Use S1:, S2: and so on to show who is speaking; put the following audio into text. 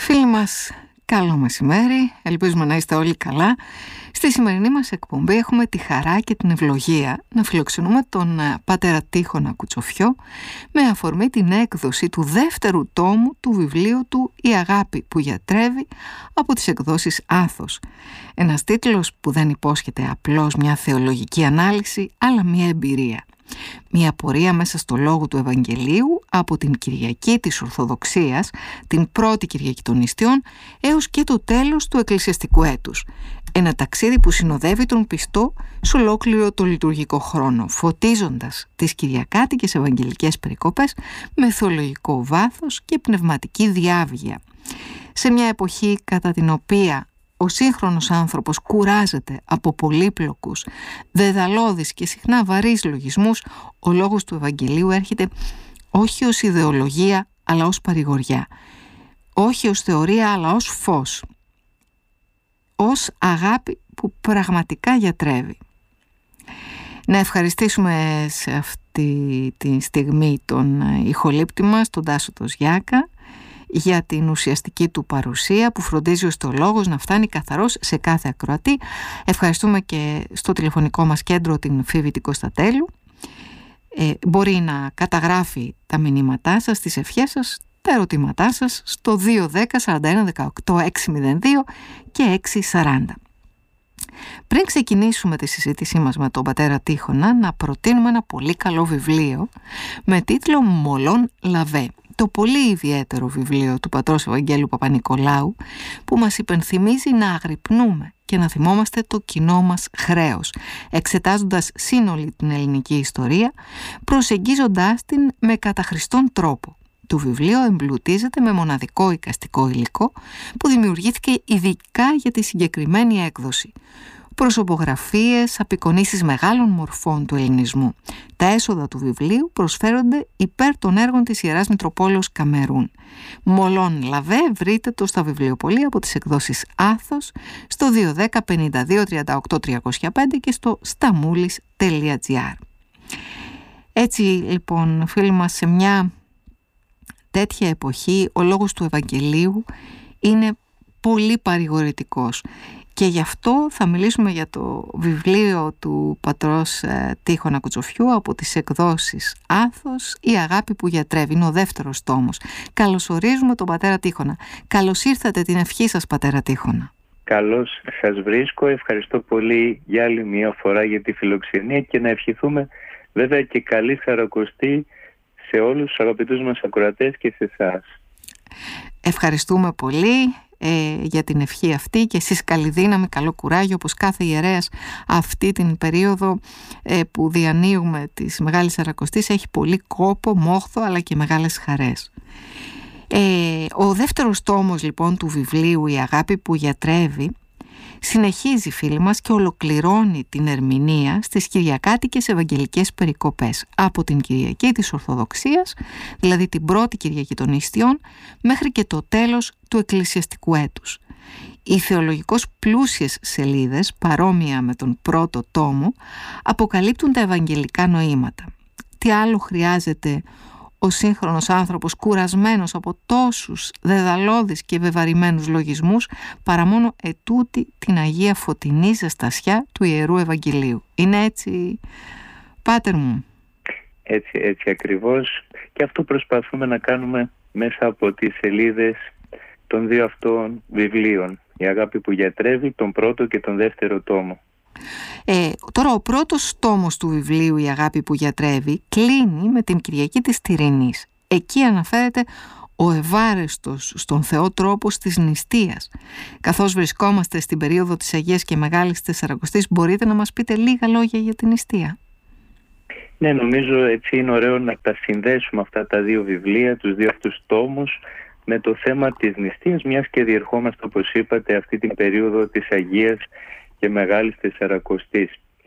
S1: Φίλοι μας, καλό μεσημέρι, ελπίζουμε να είστε όλοι καλά. Στη σημερινή μας εκπομπή έχουμε τη χαρά και την ευλογία να φιλοξενούμε τον πατέρα Τίχωνα Κουτσοφιό με αφορμή την έκδοση του δεύτερου τόμου του βιβλίου του «Η αγάπη που γιατρεύει» από τις εκδόσεις Άθος. Ένας τίτλος που δεν υπόσχεται απλώς μια θεολογική ανάλυση, αλλά μια εμπειρία. Μια πορεία μέσα στο λόγο του Ευαγγελίου από την Κυριακή της Ορθοδοξίας, την πρώτη Κυριακή των Νηστείων, έως και το τέλος του εκκλησιαστικού έτους. Ένα ταξίδι που συνοδεύει τον πιστό σε ολόκληρο το λειτουργικό χρόνο, φωτίζοντας τις κυριακάτικες ευαγγελικές περικόπες με θεολογικό βάθος και πνευματική διάβγεια. Σε μια εποχή κατά την οποία ο σύγχρονος άνθρωπος κουράζεται από πολύπλοκους, δεδαλώδεις και συχνά βαρύς λογισμούς, ο λόγος του Ευαγγελίου έρχεται όχι ως ιδεολογία αλλά ως παρηγοριά, όχι ως θεωρία αλλά ως φως, ως αγάπη που πραγματικά γιατρεύει. Να ευχαριστήσουμε σε αυτή τη στιγμή τον ηχολήπτη μας, τον Τάσο το Σγιάκα, για την ουσιαστική του παρουσία που φροντίζει ώστε ο λόγος να φτάνει καθαρός σε κάθε ακροατή. Ευχαριστούμε και στο τηλεφωνικό μας κέντρο την Φίβη την Κωνσταντέλου. Μπορεί να καταγράφει τα μηνύματά σας, τις ευχές σας, τα ερωτήματά σας στο 210-41-18-602 και 640. Πριν ξεκινήσουμε τη συζήτησή μας με τον πατέρα Τίχωνα, να προτείνουμε ένα πολύ καλό βιβλίο με τίτλο «Μολών Λαβέ». Το πολύ ιδιαίτερο βιβλίο του πατρός Ευαγγέλου Παπα-Νικολάου, που μας υπενθυμίζει να αγρυπνούμε και να θυμόμαστε το κοινό μας χρέος, εξετάζοντας σύνολη την ελληνική ιστορία, προσεγγίζοντάς την με καταχριστόν τρόπο. Το βιβλίο εμπλουτίζεται με μοναδικό εικαστικό υλικό που δημιουργήθηκε ειδικά για τη συγκεκριμένη έκδοση. Προσωπογραφίες, απεικονίσεις μεγάλων μορφών του ελληνισμού. Τα έσοδα του βιβλίου προσφέρονται υπέρ των έργων της Ιεράς Μητροπόλεως Καμερούν. Μολών Λαβέ, βρείτε το στα βιβλιοπωλεία από τις εκδόσεις Άθος στο 210-52-38-305 και στο stamoulis.gr. Έτσι λοιπόν, φίλοι μας, σε μια τέτοια εποχή ο λόγος του Ευαγγελίου είναι πολύ παρηγορητικός. Και γι' αυτό θα μιλήσουμε για το βιβλίο του πατρός Τίχωνα Κουτσοφιού από τις εκδόσεις Άθος, «Η αγάπη που γιατρεύει». Είναι ο δεύτερος τόμος. Καλωσορίζουμε τον πατέρα Τίχωνα. Καλώς ήρθατε, την ευχή σας, πατέρα Τίχωνα.
S2: Καλώς σας βρίσκω. Ευχαριστώ πολύ για άλλη μια φορά για τη φιλοξενία και να ευχηθούμε βέβαια και καλή Σαρακοστή σε όλους τους αγαπητούς μας ακροατές και σε εσάς.
S1: Ευχαριστούμε πολύ για την ευχή αυτή και εσείς καλή δύναμη, καλό κουράγιο, όπως κάθε ιερέας αυτή την περίοδο που διανύουμε της Μεγάλης Σαρακοστής έχει πολύ κόπο, μόχθο αλλά και μεγάλες χαρές. Ο δεύτερος τόμος λοιπόν του βιβλίου «Η αγάπη που γιατρεύει» συνεχίζει, φίλοι μας, και ολοκληρώνει την ερμηνεία στις κυριακάτικες ευαγγελικές περικοπές από την Κυριακή της Ορθοδοξίας, δηλαδή την πρώτη Κυριακή των Νηστείων, μέχρι και το τέλος του εκκλησιαστικού έτους. Οι θεολογικώς πλούσιες σελίδες, παρόμοια με τον πρώτο τόμο, αποκαλύπτουν τα ευαγγελικά νοήματα. Τι άλλο χρειάζεται ο σύγχρονος άνθρωπος, κουρασμένος από τόσους δεδαλώδεις και βεβαρημένους λογισμούς, παρά μόνο ετούτη την Αγία Φωτεινή ζεστασιά του Ιερού Ευαγγελίου. Είναι έτσι, πάτερ μου?
S2: Έτσι ακριβώς, και αυτό προσπαθούμε να κάνουμε μέσα από τις σελίδες των δύο αυτών βιβλίων, «Η αγάπη που γιατρεύει», τον πρώτο και τον δεύτερο τόμο.
S1: Τώρα ο πρώτος τόμος του βιβλίου «Η αγάπη που γιατρεύει» κλείνει με την Κυριακή της Τυρινής. Εκεί αναφέρεται ο ευάρεστος στον Θεό τρόπος της νηστείας. Καθώς βρισκόμαστε στην περίοδο της Αγίας και Μεγάλης Τεσσαρακοστής, μπορείτε να μας πείτε λίγα λόγια για την νηστεία?
S2: Ναι, νομίζω έτσι είναι ωραίο να τα συνδέσουμε αυτά τα δύο βιβλία, τους δύο αυτούς τόμους, με το θέμα της νηστείας, μιας και διερχόμαστε, όπως είπατε, αυτή την περίοδο της Αγίας και Μεγάλης Τεσσαρακοστής.